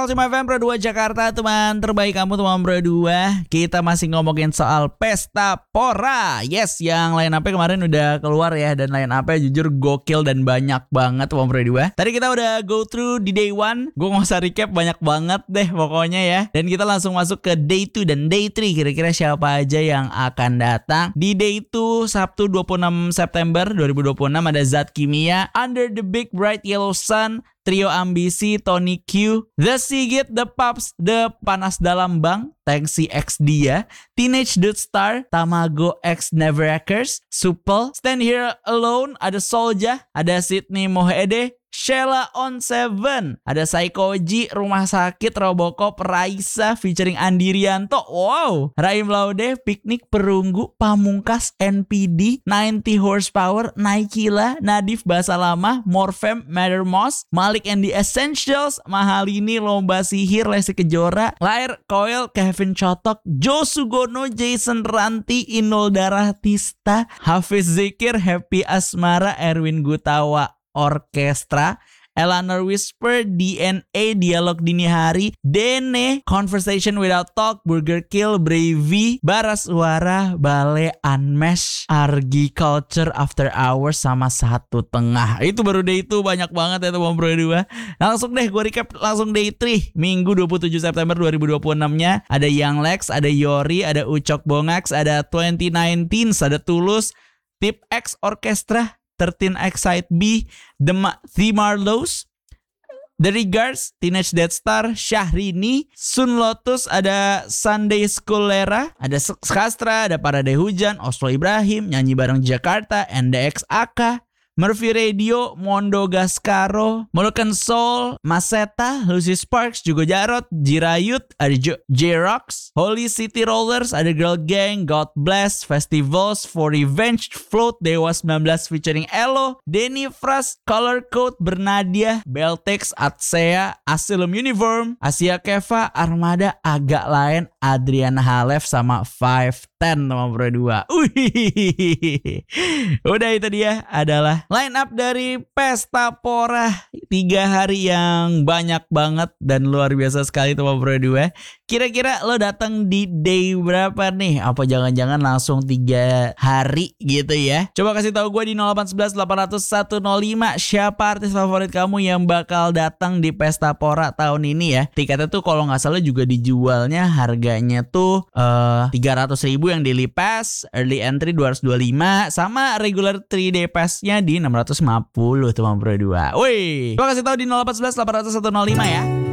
Cuma FM Pro 2 Jakarta, teman terbaik kamu teman Pro 2. Kita masih ngomongin soal Pesta Pora. Yes, yang line up-nya kemarin udah keluar ya. Dan line up-nya jujur gokil dan banyak banget teman Pro 2. Tadi kita udah go through di day 1. Gue gak usah recap, banyak banget deh pokoknya ya. Dan kita langsung masuk ke day 2 dan day 3. Kira-kira siapa aja yang akan datang. Di day 2 Sabtu 26 September 2026 ada Zat Kimia, Under the Big Bright Yellow Sun, Trio Ambisi, Tony Q, The Sigit, The Pops, The Panas Dalam Bang, Tengsi X Dia, Teenage Dude Star, Tamago X Neverhackers, Supel, Stand Here Alone, ada Soulja, ada Sydney Mohede, Sheila on 7, ada Psychoji, Rumah Sakit, Robocop, Raisa featuring Andi Rianto, wow, Raim Laude, Piknik Perunggu, Pamungkas, NPD, 90 Horsepower, Naikila, Nadif Bahasa Lama, Morfem, Mattermost, Malik and the Essentials, Mahalini, Lomba Sihir, Lesti Kejora, Lair, Koil, Kevin Chotok, Jo Sugono, Jason Ranti, Inul Daratista, Hafiz Zikir, Happy Asmara, Erwin Gutawa Orkestra, Eleanor Whisper, DNA, Dialog Dini Hari, Dene, Conversation Without Talk, Burger Kill, Bravey, Bara Suara, Bale, Unmesh, Argi Culture, After Hours, sama 1/2. Itu baru day itu, banyak banget ya teman Pro 2. Langsung deh gue recap langsung day 3. Minggu 27 September 2026-nya ada Young Lex, ada Yori, ada Ucok Bongax, ada 2019, ada Tulus, Tip X Orchestra, 13 Excite B, The Marlows, The Regards, Teenage Death Star, Syahrini, Sun Lotus, ada Sunday Skolera, ada Skastra, ada Parade Hujan, Oslo Ibrahim, Nyanyi Bareng Jakarta, NDX AK, Murphy Radio, Mondo Gascaro, Molukan Soul, Maseta, Lucy Sparks, Jugo Jarot, Jirayut, ada J-Rocks, Holy City Rollers, ada Girl Gang, God Bless, Festivals, For Revenge, Float, Dewa 19 featuring Elo, Denny Fras, Color Code, Bernadia, Beltex, Atsea, Asylum Uniform, Asia Keva, Armada, Agak Lain, Adriana Halef, sama 510 sama Pro 2. Udah itu dia adalah line up dari Pesta Pora. 3 hari yang banyak banget dan luar biasa sekali teman Pro 2. Kira-kira lo datang di day berapa nih? Apa jangan-jangan langsung 3 hari gitu ya? Coba kasih tahu gue di 0811 800 105 siapa artis favorit kamu yang bakal datang di Pesta Pora tahun ini ya. Tiketnya tuh kalau nggak salah juga dijualnya harganya tuh 300.000 yang daily pass, early entry 225, sama regular 3-day pass-nya di 650 teman Pro 2. Wih, coba kasih tahu di 0811 800 105 ya.